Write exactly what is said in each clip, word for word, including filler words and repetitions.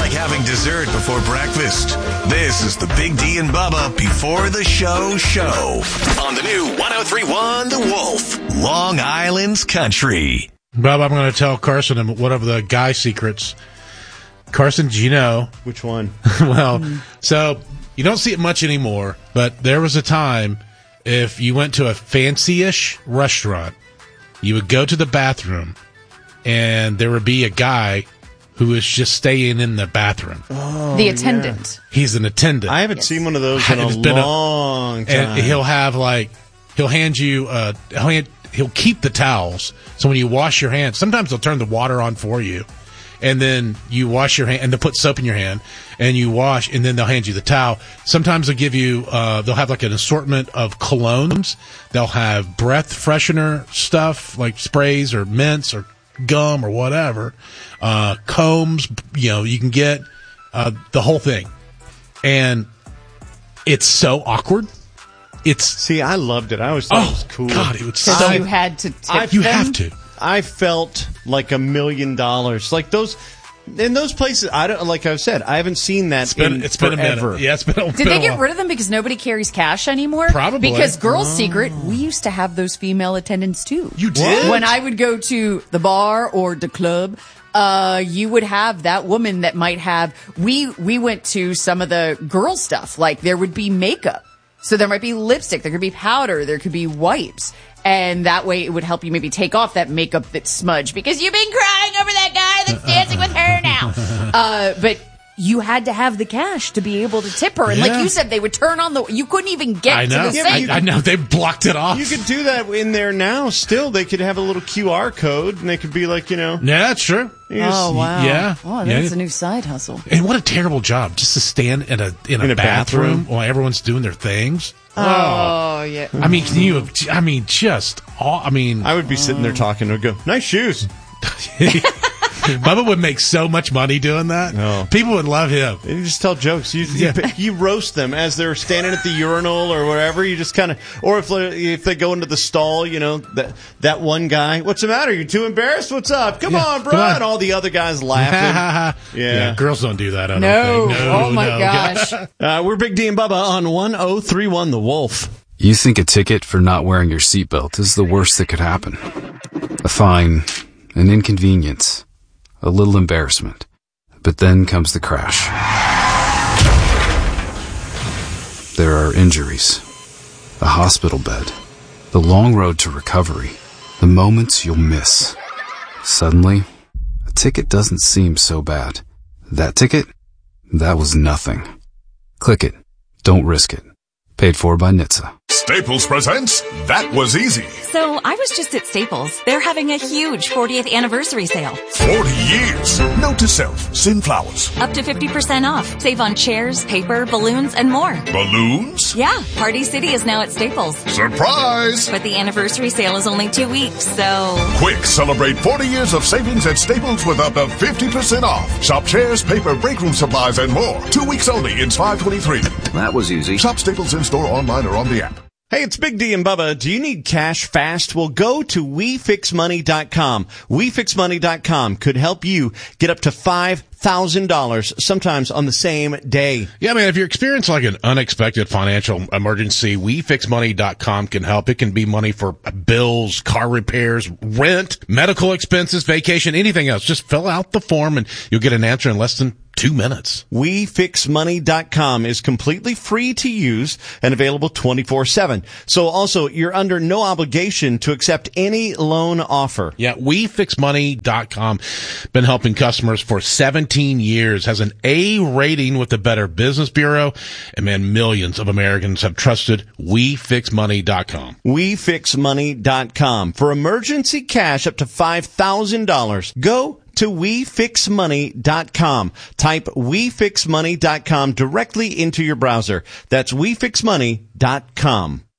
like having dessert before breakfast. This is the Big D and Bubba Before the Show show on the new one oh three point one The Wolf, Long Island's country. Bubba, I'm going to tell Carson one of the guy secrets. Carson, do you know? Which one? Well, so you don't see it much anymore, but there was a time if you went to a fancy-ish restaurant, you would go to the bathroom, and there would be a guy who is just staying in the bathroom. Oh, the attendant. Yeah. He's an attendant. I haven't yes. seen one of those in a long a, time. And he'll have, like, he'll hand you, uh, he'll, hand, he'll keep the towels. So when you wash your hands, sometimes they'll turn the water on for you. And then you wash your hand, and they'll put soap in your hand, and you wash, and then they'll hand you the towel. Sometimes they'll give you, uh, they'll have like an assortment of colognes. They'll have breath freshener stuff, like sprays or mints or gum or whatever. Uh, combs, you know, you can get, uh, the whole thing. And it's so awkward. It's, see, I loved it. I always thought oh, it was cool. God, it was so, so you had to tip I, You them? have to. I felt like a million dollars. Like those, in those places, I don't, like I've said, I haven't seen that it's been, in it's been forever. a minute. Yeah, it's been a Did been they a get while. rid of them because nobody carries cash anymore? Probably. Because Girls' oh. Secret, we used to have those female attendants too. You did? When I would go to the bar or the club, uh, you would have that woman that might have, we, we went to some of the girl stuff, like there would be makeup. So there might be lipstick, there could be powder, there could be wipes. And that way it would help you maybe take off that makeup that's smudged because you've been crying over that guy that's dancing with her now. Uh, but you had to have the cash to be able to tip her. And yeah. like you said, they would turn on the, you couldn't even get I know. to the Yeah, sink. I, I know. They blocked it off. You could do that in there now. Still, they could have a little Q R code, and they could be like, you know. Yeah, that's true. Oh, wow. Yeah. Oh, that's yeah. a new side hustle. And what a terrible job just to stand in a in a, in a bathroom, bathroom while everyone's doing their things. Oh, oh yeah. I mean, can you? I mean, just. All, I mean, I would be sitting there talking and go, nice shoes. Bubba would make so much money doing that. No. People would love him. You just tell jokes. You, you, Yeah. you roast them as they're standing at the urinal or wherever. You just kind of, or if they, if they go into the stall, you know, that that one guy, what's the matter? You too embarrassed? What's up? Come Yeah, on, bro. come on. And all the other guys laughing. yeah. Yeah. Girls don't do that. I don't No. think. No. Oh, my no. gosh. Uh, we're Big D and Bubba on one oh three point one The Wolf. You think a ticket for not wearing your seatbelt is the worst that could happen. A fine, an inconvenience, a little embarrassment. But then comes the crash. There are injuries, a hospital bed, the long road to recovery, the moments you'll miss. Suddenly, a ticket doesn't seem so bad. That ticket? That was nothing. Click it. Don't risk it. Paid for by N H T S A. Staples presents That Was Easy. So I was just at Staples. They're having a huge fortieth anniversary sale. forty years. Note to self, send flowers. Up to fifty percent off. Save on chairs, paper, balloons, and more. Balloons? Yeah, Party City is now at Staples. Surprise! But the anniversary sale is only two weeks, so... Quick, celebrate forty years of savings at Staples with up to fifty percent off. Shop chairs, paper, break room supplies, and more. Two weeks only. It's five twenty-three. That was easy. Shop Staples in-store, online, or on the app. Hey, it's Big D and Bubba. Do you need cash fast? Well, go to we fix money dot com. we fix money dot com could help you get up to five thousand dollars, sometimes on the same day. Yeah, man, if you're experiencing like an unexpected financial emergency, we fix money dot com can help. It can be money for bills, car repairs, rent, medical expenses, vacation, anything else. Just fill out the form and you'll get an answer in less than two minutes. we fix money dot com is completely free to use and available twenty-four seven. So also, you're under no obligation to accept any loan offer. Yeah, we fix money dot com. Been helping customers for seventeen years, has an A rating with the Better Business Bureau, and man, millions of Americans have trusted we fix money dot com. we fix money dot com. For emergency cash up to five thousand dollars, go to we fix money dot com. Type we fix money dot com directly into your browser. That's we fix money dot com.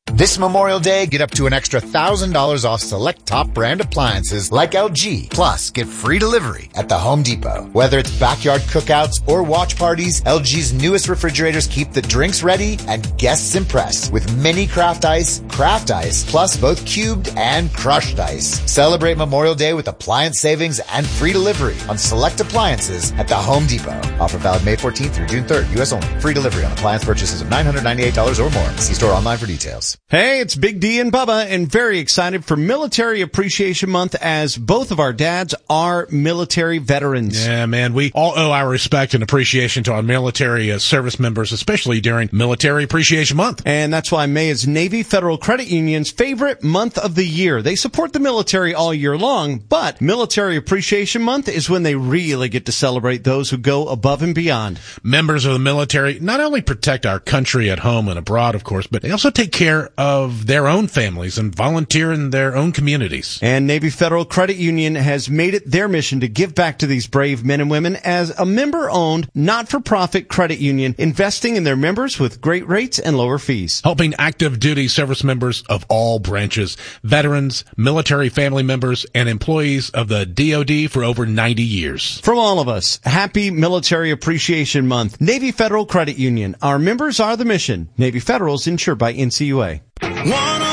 This Memorial Day, get up to an extra one thousand dollars off select top brand appliances like L G. Plus, get free delivery at the Home Depot. Whether it's backyard cookouts or watch parties, L G's newest refrigerators keep the drinks ready and guests impressed with mini craft ice, craft ice, plus both cubed and crushed ice. Celebrate Memorial Day with appliance savings and free delivery on select appliances at the Home Depot. Offer valid May fourteenth through June third. U S only. Free delivery on appliance purchases of nine hundred ninety-eight dollars or more. See store online for details. Hey, it's Big D and Bubba, and very excited for Military Appreciation Month as both of our dads are military veterans. Yeah, man, we all owe our respect and appreciation to our military uh, service members, especially during Military Appreciation Month. And that's why May is Navy Federal Credit Union's favorite month of the year. They support the military all year long, but Military Appreciation Month is when they really get to celebrate those who go above and beyond. Members of the military not only protect our country at home and abroad, of course, but they also take care of their own families and volunteer in their own communities. And Navy Federal Credit Union has made it their mission to give back to these brave men and women as a member-owned, not-for-profit credit union, investing in their members with great rates and lower fees. Helping active duty service members of all branches, veterans, military family members, and employees of the D O D for over ninety years. From all of us, happy Military Appreciation Month. Navy Federal Credit Union. Our members are the mission. Navy Federal is insured by N C U A. one